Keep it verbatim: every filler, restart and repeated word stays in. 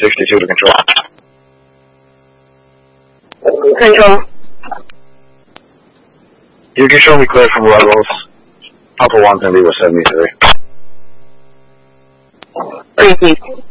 sixty-two to control. Control. You can show me clear from levels. Alpha one's gonna be with seventy-three. Repeat.